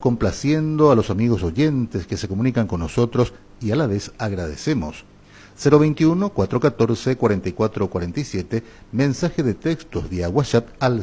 complaciendo a los amigos oyentes que se comunican con nosotros y a la vez agradecemos. 021-414-4447, mensaje de textos vía WhatsApp al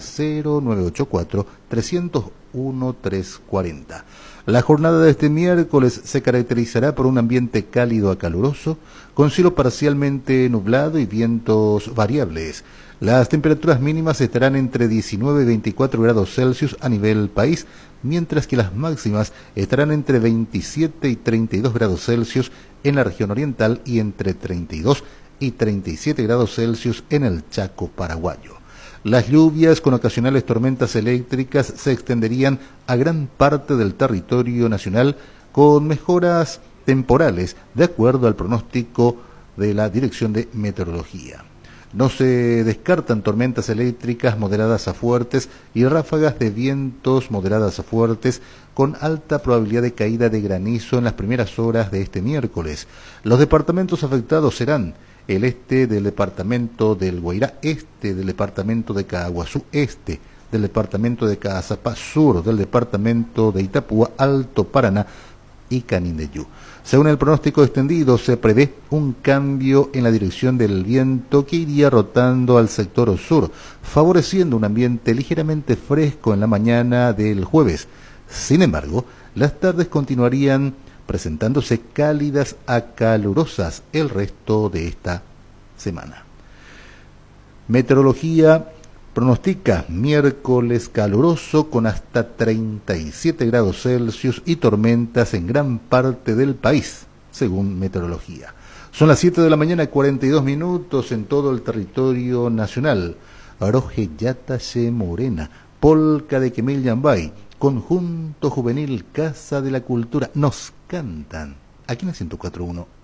0984-301-340. La jornada de este miércoles se caracterizará por un ambiente cálido a caluroso, con cielo parcialmente nublado y vientos variables. Las temperaturas mínimas estarán entre 19 y 24 grados Celsius a nivel país, mientras que las máximas estarán entre 27 y 32 grados Celsius en la región oriental y entre 32 y 37 grados Celsius en el Chaco paraguayo. Las lluvias con ocasionales tormentas eléctricas se extenderían a gran parte del territorio nacional con mejoras temporales, de acuerdo al pronóstico de la Dirección de Meteorología. No se descartan tormentas eléctricas moderadas a fuertes y ráfagas de vientos moderadas a fuertes con alta probabilidad de caída de granizo en las primeras horas de este miércoles. Los departamentos afectados serán el este del departamento del Guairá, este del departamento de Caaguazú, este del departamento de Caazapá, sur del departamento de Itapúa, Alto Paraná y Canindeyú. Según el pronóstico extendido, se prevé un cambio en la dirección del viento que iría rotando al sector sur, favoreciendo un ambiente ligeramente fresco en la mañana del jueves. Sin embargo, las tardes continuarían presentándose cálidas a calurosas el resto de esta semana. Meteorología pronostica miércoles caluroso con hasta 37 grados Celsius y tormentas en gran parte del país, según meteorología. Son las 7 de la mañana, 42 minutos en todo el territorio nacional. Aroje Yatache Morena, Polca de Quemil Yambay, Conjunto Juvenil Casa de la Cultura, nos cantan aquí en el 104.1.